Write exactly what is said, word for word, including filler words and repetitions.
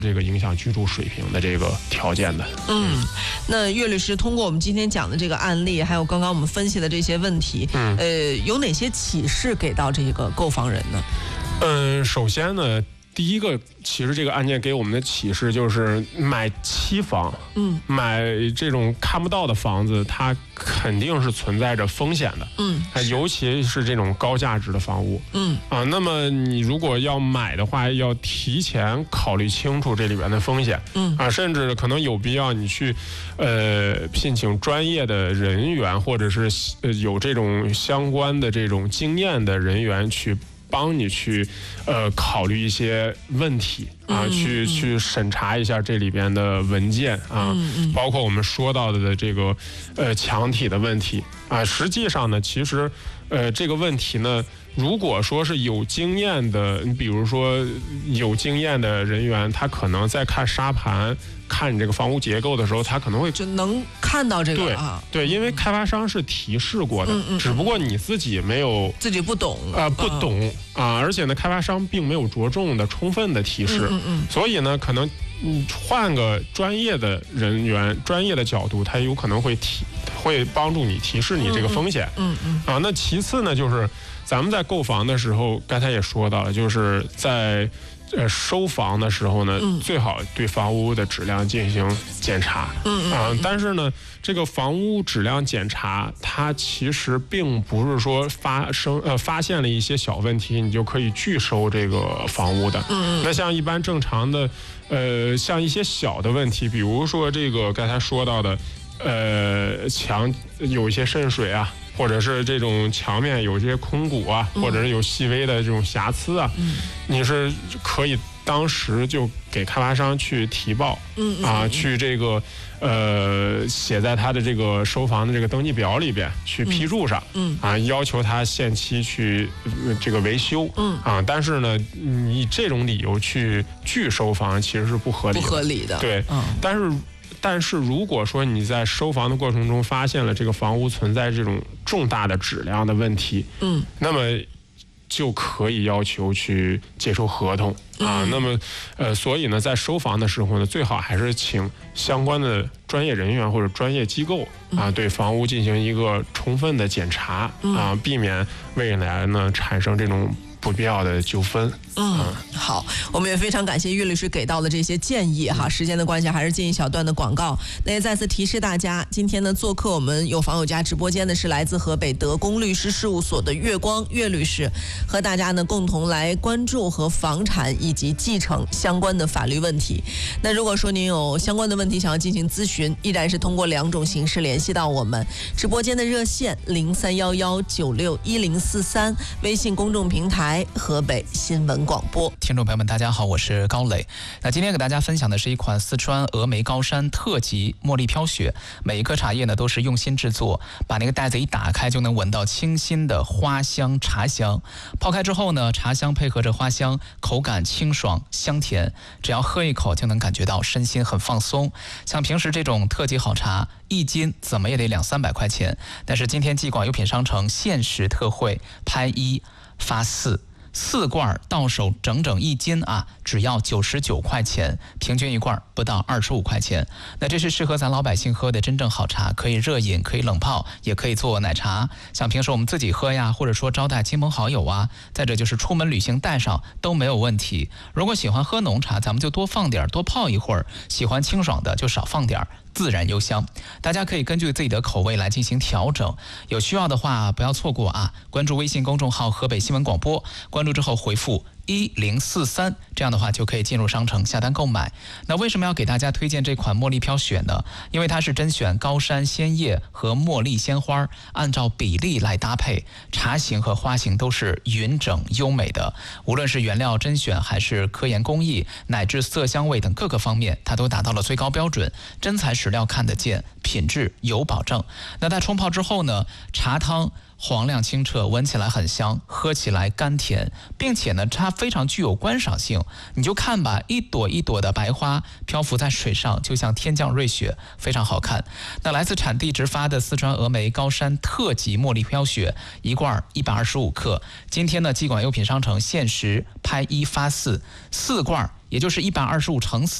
这个影响居住水平的这个条件的。 嗯，那岳律师通过我们今天讲的这个案例，还有刚刚我们分析的这些问题，嗯，呃，有哪些启示给到这个购房人呢？ 嗯，首先呢。第一个，其实这个案件给我们的启示就是买期房，嗯，买这种看不到的房子，它肯定是存在着风险的，嗯，尤其是这种高价值的房屋，嗯啊，那么你如果要买的话，要提前考虑清楚这里边的风险，嗯啊，甚至可能有必要你去，呃，聘请专业的人员，或者是呃有这种相关的这种经验的人员去。帮你去，呃，考虑一些问题啊，嗯、去去审查一下这里边的文件啊，嗯嗯、包括我们说到的这个，呃，墙体的问题啊。实际上呢，其实，呃，这个问题呢，如果说是有经验的，你比如说有经验的人员，他可能在看沙盘。看你这个房屋结构的时候，他可能会就能看到这个对啊， 对，因为开发商是提示过的，嗯嗯、只不过你自己没有自己不懂啊、呃，不懂啊，而且呢，开发商并没有着重的、充分的提示，嗯嗯嗯所以呢，可能你换个专业的人员、专业的角度，他有可能会提，会帮助你提示你这个风险，嗯嗯, 嗯啊。那其次呢，就是咱们在购房的时候，刚才也说到了，就是在。呃，收房的时候呢，嗯、最好对房屋的质量进行检查。嗯啊、呃，但是呢，这个房屋质量检查，它其实并不是说发生呃发现了一些小问题，你就可以拒收这个房屋的。嗯那像一般正常的，呃，像一些小的问题，比如说这个刚才说到的，呃，墙有一些渗水啊。或者是这种墙面有些空鼓啊，嗯、或者是有细微的这种瑕疵啊，嗯、你是可以当时就给开发商去提报，嗯啊，嗯、去这个呃写在他的这个收房的这个登记表里边去批注上，嗯啊，要求他限期去、呃、这个维修，嗯啊，但是呢，你以这种理由去拒收房其实是不合理的， 不合理的， 对，嗯，但是。但是如果说你在收房的过程中发现了这个房屋存在这种重大的质量的问题，嗯，那么就可以要求去解除合同啊。嗯、那么，呃，所以呢，在收房的时候呢，最好还是请相关的专业人员或者专业机构啊，对房屋进行一个充分的检查啊，避免未来呢产生这种不必要的纠纷。 嗯，好，我们也非常感谢岳律师给到的这些建议哈。时间的关系，还是进一小段的广告。那也再次提示大家，今天呢，做客我们有房有家直播间的是来自河北德公律师事务所的岳光岳律师，和大家呢共同来关注和房产以及继承相关的法律问题。那如果说您有相关的问题想要进行咨询，依然是通过两种形式联系到我们直播间的热线零三幺幺九六一零四三，微信公众平台河北新闻广播。 听众朋友们大家好，我是高磊。那今天给大家分享的是一款四川峨眉高山特级茉莉飘雪，每一颗茶叶呢都是用心制作，把那个袋子一打开就能闻到清新的花香茶香。泡开之后呢，茶香配合着花香，口感清爽香甜，只要喝一口就能感觉到身心很放松。像平时这种特级好茶一斤怎么也得两三百块钱，但是今天季广优品商城限时特惠，拍一发四，四罐到手整整一斤啊，只要九十九块钱，平均一罐不到二十五块钱。那这是适合咱老百姓喝的真正好茶，可以热饮，可以冷泡，也可以做奶茶。像平时我们自己喝呀，或者说招待亲朋好友啊，再者就是出门旅行带上都没有问题。如果喜欢喝浓茶，咱们就多放点，多泡一会儿；喜欢清爽的就少放点，自然幽香。大家可以根据自己的口味来进行调整，有需要的话不要错过啊！关注微信公众号河北新闻广播，关注之后回复一零四三，这样的话就可以进入商城下单购买。那为什么要给大家推荐这款茉莉飘雪呢？因为它是甄选高山鲜叶和茉莉鲜花，按照比例来搭配，茶型和花型都是匀整优美的。无论是原料甄选还是科研工艺，乃至色香味等各个方面，它都达到了最高标准，真材实料看得见，品质有保证。那在冲泡之后呢，茶汤黄亮清澈，闻起来很香，喝起来甘甜，并且呢它非常具有观赏性。你就看吧，一朵一朵的白花漂浮在水上，就像天降瑞雪，非常好看。那来自产地直发的四川峨眉高山特级茉莉飘雪，一罐一百二十五克，今天呢季广优品商城限时拍一发四，四罐也就是一百二十五乘四。